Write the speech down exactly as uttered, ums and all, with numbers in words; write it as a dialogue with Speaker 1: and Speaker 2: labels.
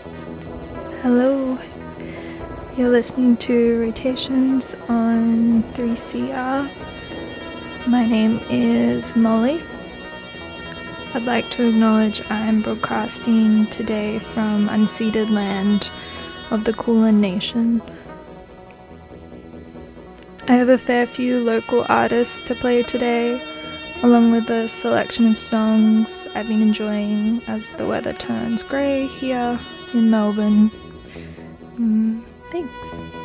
Speaker 1: Hello, you're listening to Rotations on three C R. My name is Molly. I'd like to acknowledge I'm broadcasting today from unceded land of the Kulin Nation. I have a fair few local artists to play today, along with a selection of songs I've been enjoying as the weather turns grey here in Melbourne. Mm, thanks.